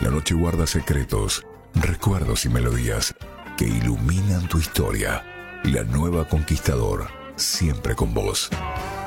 la noche guarda secretos, recuerdos y melodías que iluminan tu historia. La Nueva Conquistador, siempre con vos.